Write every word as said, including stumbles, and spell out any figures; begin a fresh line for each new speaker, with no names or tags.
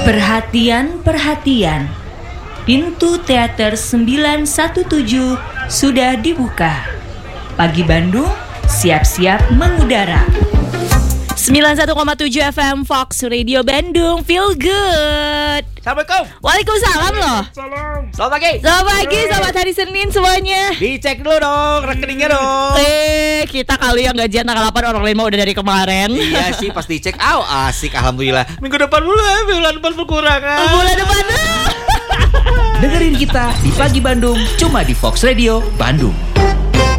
Perhatian, perhatian. Pintu teater sembilan satu tujuh sudah dibuka. Pagi Bandung, siap-siap mengudara. sembilan puluh satu koma tujuh F M Fox Radio Bandung, feel good.
Assalamualaikum.
Waalaikumsalam loh.
Selamat pagi.
Selamat pagi, selamat hari Senin semuanya.
Dicek dulu dong rekeningnya dong.
Eh, kita kali yang gajian tanggal delapan, orang lain mah udah dari kemarin.
Iya sih, pas dicek, aw asik, alhamdulillah. Minggu depan dulu ya, bulan depan berkurangan.
Bulan depan.
Dengerin kita di Pagi Bandung, cuma di Fox Radio Bandung.